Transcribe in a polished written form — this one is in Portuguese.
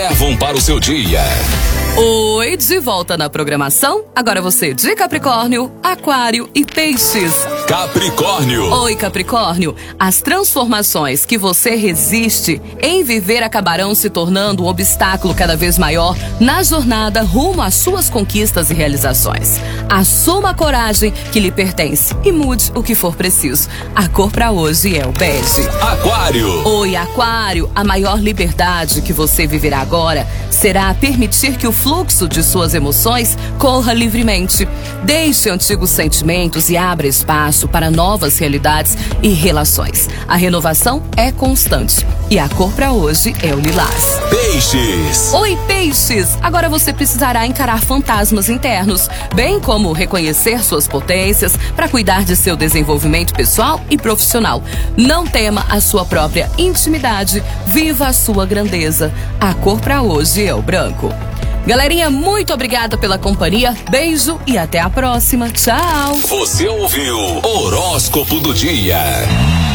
Levam para o seu dia. Oi, de volta na programação. Agora você de Capricórnio, Aquário e Peixes. Capricórnio. Oi, Capricórnio. As transformações que você resiste em viver acabarão se tornando um obstáculo cada vez maior na jornada rumo às suas conquistas e realizações. Assuma a coragem que lhe pertence e mude o que for preciso. A cor pra hoje é o bege. Aquário. Oi, Aquário. A maior liberdade que você viverá agora será permitir que o fluxo de suas emoções corra livremente. Deixe antigos sentimentos e abra espaço para novas realidades e relações. A renovação é constante e a cor para hoje é o lilás. Peixes. Oi, Peixes! Agora você precisará encarar fantasmas internos, bem como reconhecer suas potências para cuidar de seu desenvolvimento pessoal e profissional. Não tema a sua própria intimidade, viva a sua grandeza. A cor para hoje é o branco. Galerinha, muito obrigada pela companhia, beijo e até a próxima. Tchau! Você ouviu Horóscopo do Dia.